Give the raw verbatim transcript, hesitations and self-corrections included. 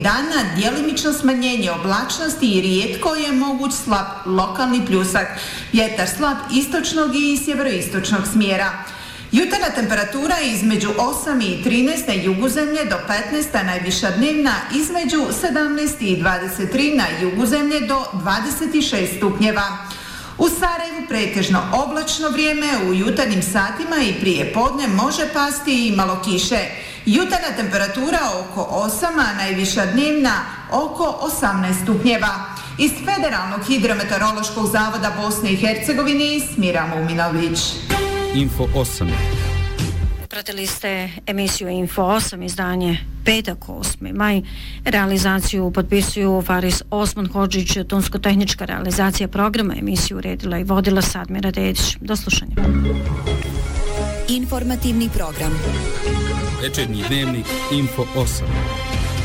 dana djelimično smanjenje oblačnosti i rijetko je moguć slab lokalni pljusak. Vjetar slab istočnog i sjeveroistočnog smjera. Jutarnja temperatura je između osam i trinaest na jugu zemlje do petnaest, a najviša dnevna između sedamnaest i dvadeset tri na jugu zemlje do dvadeset šest stupnjeva. U Sarajevu pretežno oblačno vrijeme, u jutarnjim satima i prije podne može pasti i malo kiše. Jutarnja temperatura oko osam, a najviša dnevna oko osamnaest stupnjeva. Iz Federalnog hidrometeorološkog zavoda Bosne i Hercegovine Smira Muminović. Info osam. Pratili ste emisiju Info osam, izdanje petak osmi maj. Realizaciju potpisuju Faris Osman Hodžić, tonsko-tehnička realizacija programa. Emisiju uredila i vodila Sadmira Dedić. Do slušanja. Informativni program. Večernji dnevnik Info osam.